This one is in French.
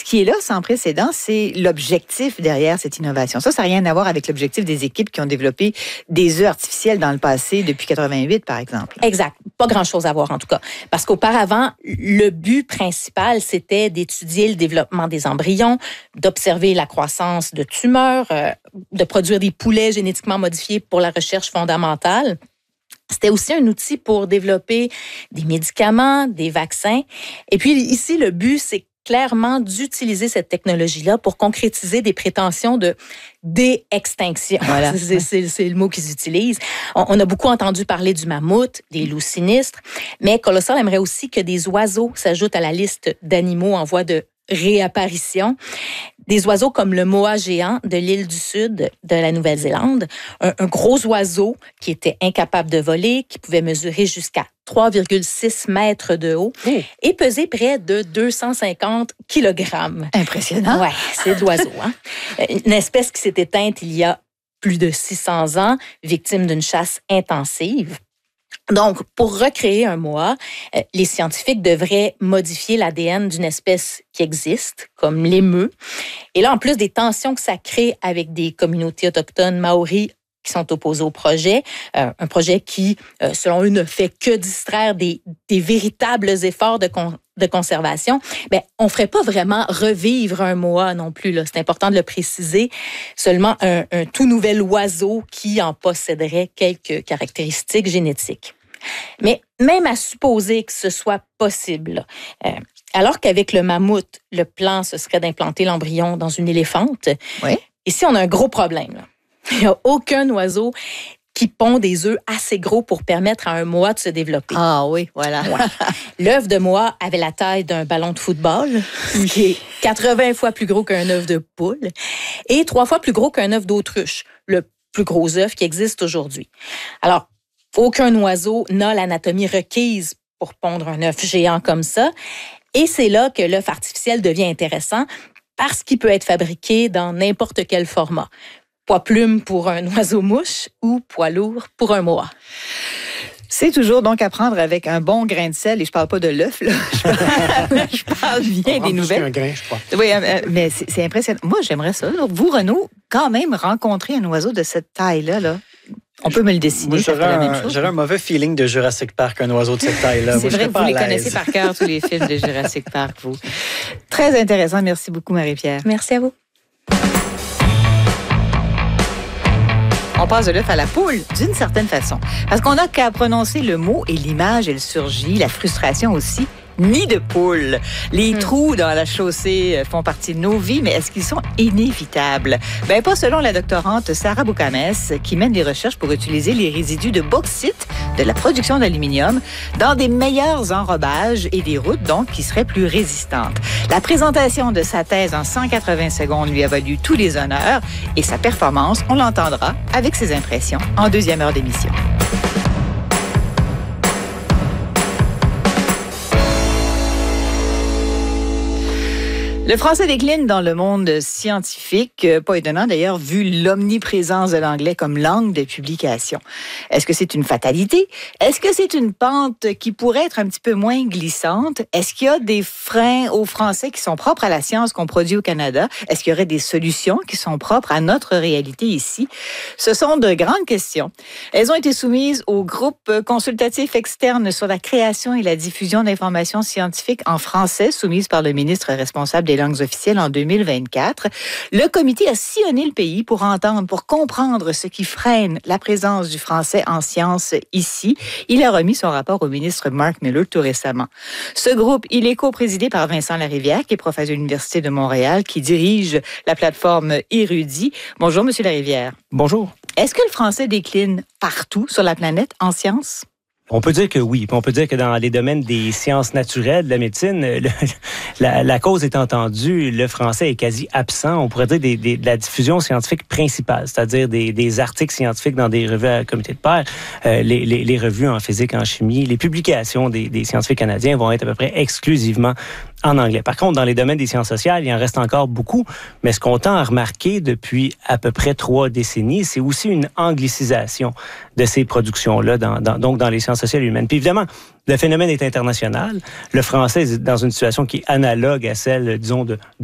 qui est là, sans précédent, c'est l'objectif derrière cette innovation. Ça n'a rien à voir avec l'objectif des équipes qui ont développé des œufs artificiels dans le passé, depuis 88, par exemple. Exact. Pas grand-chose à voir, en tout cas. Parce qu'auparavant, le but principal, c'était d'étudier le développement des embryons, d'observer la croissance de tumeurs, de produire des poulets génétiquement modifiés pour la recherche fondamentale. C'était aussi un outil pour développer des médicaments, des vaccins. Et puis ici, le but, c'est clairement d'utiliser cette technologie-là pour concrétiser des prétentions de dé-extinction. Voilà. C'est le mot qu'ils utilisent. On a beaucoup entendu parler du mammouth, des loups sinistres, mais Colossal aimerait aussi que des oiseaux s'ajoutent à la liste d'animaux en voie de réapparition. Des oiseaux comme le moa géant de l'île du Sud de la Nouvelle-Zélande, un gros oiseau qui était incapable de voler, qui pouvait mesurer jusqu'à 3,6 mètres de haut et peser près de 250 kilogrammes. Impressionnant. Ouais, c'est de l'oiseau. Hein? Une espèce qui s'est éteinte il y a plus de 600 ans, victime d'une chasse intensive. Donc, pour recréer un moa, les scientifiques devraient modifier l'ADN d'une espèce qui existe, comme l'émeu. Et là, en plus des tensions que ça crée avec des communautés autochtones maoris qui sont opposés au projet, un projet qui, selon eux, ne fait que distraire des véritables efforts de conservation, bien, on ne ferait pas vraiment revivre un moa non plus. Là. C'est important de le préciser. Seulement un tout nouvel oiseau qui en posséderait quelques caractéristiques génétiques. Mais même à supposer que ce soit possible, alors qu'avec le mammouth, le plan, ce serait d'implanter l'embryon dans une éléphante, ici, on a un gros problème. Là. Il n'y a aucun oiseau qui pond des œufs assez gros pour permettre à un moa de se développer. Ah oui, voilà. Ouais. L'œuf de moa avait la taille d'un ballon de football, ce qui est 80 fois plus gros qu'un œuf de poule, et 3 fois plus gros qu'un œuf d'autruche, le plus gros œuf qui existe aujourd'hui. Alors, aucun oiseau n'a l'anatomie requise pour pondre un œuf géant comme ça. Et c'est là que l'œuf artificiel devient intéressant parce qu'il peut être fabriqué dans n'importe quel format. Poids plume pour un oiseau-mouche ou poids lourd pour un moa. C'est toujours donc à prendre avec un bon grain de sel. Et je parle pas de l'œuf, là. Je parle bien des nouvelles. Un grain, je crois. Oui, mais c'est impressionnant. Moi, j'aimerais ça. Donc, vous, Renaud, quand même rencontrer un oiseau de cette taille-là, là. On peut me le dessiner. Moi, j'aurais un mauvais feeling de Jurassic Park, un oiseau de cette taille-là. C'est vrai que vous les connaissez par cœur, tous les films de Jurassic Park, vous. Très intéressant. Merci beaucoup, Marie-Pierre. Merci à vous. On passe de l'œuf à la poule, d'une certaine façon. Parce qu'on n'a qu'à prononcer le mot et l'image, elle surgit, la frustration aussi. Nid de poule. Les trous dans la chaussée font partie de nos vies, mais est-ce qu'ils sont inévitables? Ben, pas selon la doctorante Sarah Boukames, qui mène des recherches pour utiliser les résidus de bauxite de la production d'aluminium dans des meilleurs enrobages et des routes, donc, qui seraient plus résistantes. La présentation de sa thèse en 180 secondes lui a valu tous les honneurs et sa performance, on l'entendra avec ses impressions en deuxième heure d'émission. Le français décline dans le monde scientifique, pas étonnant d'ailleurs, vu l'omniprésence de l'anglais comme langue de publication. Est-ce que c'est une fatalité? Est-ce que c'est une pente qui pourrait être un petit peu moins glissante? Est-ce qu'il y a des freins au français qui sont propres à la science qu'on produit au Canada? Est-ce qu'il y aurait des solutions qui sont propres à notre réalité ici? Ce sont de grandes questions. Elles ont été soumises au groupe consultatif externe sur la création et la diffusion d'informations scientifiques en français, soumise par le ministre responsable des langues officielles en 2024. Le comité a sillonné le pays pour entendre, pour comprendre ce qui freine la présence du français en sciences ici. Il a remis son rapport au ministre Mark Miller tout récemment. Ce groupe, il est co-présidé par Vincent Larivière, qui est professeur de l'Université de Montréal, qui dirige la plateforme Érudit. Bonjour, Monsieur Larivière. Bonjour. Est-ce que le français décline partout sur la planète en sciences? On peut dire que oui. On peut dire que dans les domaines des sciences naturelles, de la médecine, la cause est entendue, le français est quasi absent. On pourrait dire de la diffusion scientifique principale, c'est-à-dire des articles scientifiques dans des revues à comité de pairs, les revues en physique, en chimie, les publications des scientifiques canadiens vont être à peu près exclusivement en anglais. Par contre, dans les domaines des sciences sociales, il en reste encore beaucoup, mais ce qu'on tend à remarquer depuis à peu près 3 décennies, c'est aussi une anglicisation de ces productions-là, donc dans les sciences sociales et humaines. Puis évidemment, le phénomène est international. Le français est dans une situation qui est analogue à celle, disons, de